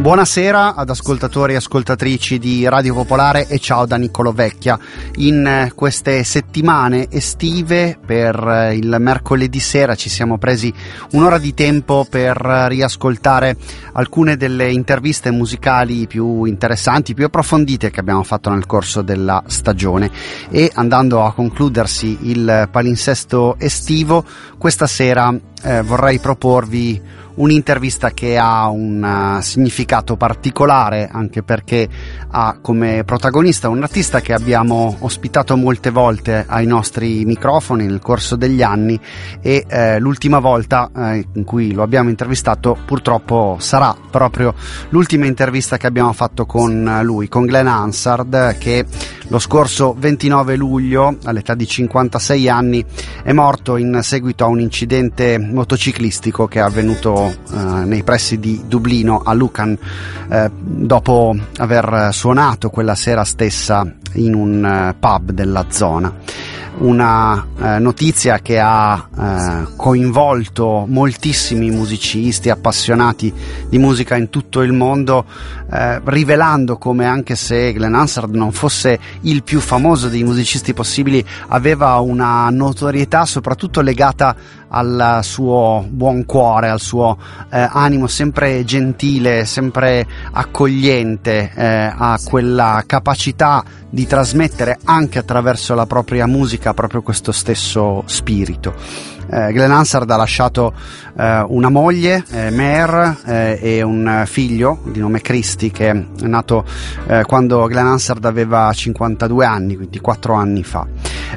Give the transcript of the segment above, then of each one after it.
Buonasera ad ascoltatori e ascoltatrici di Radio Popolare e ciao da Niccolò Vecchia. In queste settimane estive, per il mercoledì sera ci siamo presi un'ora di tempo per riascoltare alcune delle interviste musicali più interessanti, più approfondite che abbiamo fatto nel corso della stagione, e andando a concludersi il palinsesto estivo, questa sera vorrei proporvi un'intervista che ha un significato particolare, anche perché ha come protagonista un artista che abbiamo ospitato molte volte ai nostri microfoni nel corso degli anni, e l'ultima volta in cui lo abbiamo intervistato purtroppo sarà proprio l'ultima intervista che abbiamo fatto con lui, con Glenn Hansard, che lo scorso 29 luglio all'età di 56 anni è morto in seguito a un incidente motociclistico che è avvenuto nei pressi di Dublino, a Lucan, dopo aver suonato quella sera stessa in un pub della zona. Una notizia che ha coinvolto moltissimi musicisti appassionati di musica in tutto il mondo, rivelando come, anche se Glenn Hansard non fosse il più famoso dei musicisti possibili, aveva una notorietà soprattutto legata al suo buon cuore, al suo animo sempre gentile, sempre accogliente, a quella capacità di trasmettere anche attraverso la propria musica proprio questo stesso spirito. Glenn Hansard ha lasciato una moglie, Mare, e un figlio di nome Christy, che è nato quando Glenn Hansard aveva 52 anni, quindi 4 anni fa.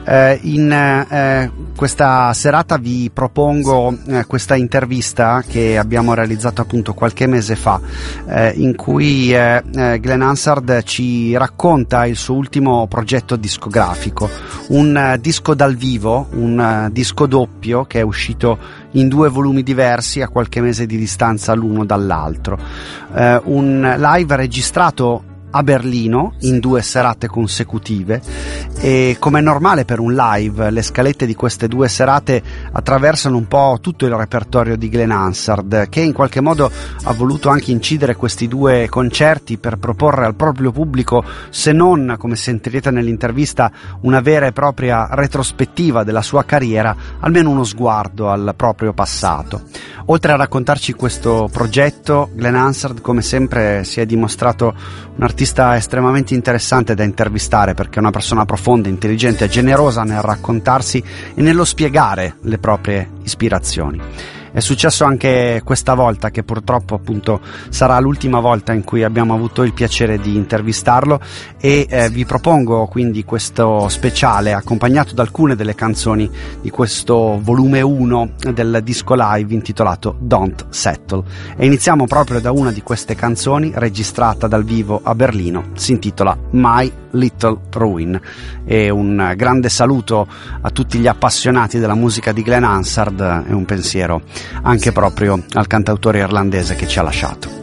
In questa serata vi propongo questa intervista che abbiamo realizzato appunto qualche mese fa, in cui Glenn Hansard ci racconta il suo ultimo progetto discografico, un disco dal vivo, un disco doppio che è uscito in 2 volumi diversi a qualche mese di distanza l'uno dall'altro, un live registrato a Berlino in 2 serate consecutive, e come è normale per un live le scalette di queste 2 serate attraversano un po' tutto il repertorio di Glenn Hansard, che in qualche modo ha voluto anche incidere questi 2 concerti per proporre al proprio pubblico, se non, come sentirete nell'intervista, una vera e propria retrospettiva della sua carriera, almeno uno sguardo al proprio passato. Oltre a raccontarci questo progetto, Glenn Hansard, come sempre, si è dimostrato un artista estremamente interessante da intervistare, perché è una persona profonda, intelligente e generosa nel raccontarsi e nello spiegare le proprie ispirazioni. È successo anche questa volta, che purtroppo appunto sarà l'ultima volta in cui abbiamo avuto il piacere di intervistarlo, e vi propongo quindi questo speciale accompagnato da alcune delle canzoni di questo volume 1 del disco live intitolato Don't Settle, e iniziamo proprio da una di queste canzoni registrata dal vivo a Berlino. Si intitola My Little Ruin, e un grande saluto a tutti gli appassionati della musica di Glenn Hansard e un pensiero anche proprio al cantautore irlandese che ci ha lasciato.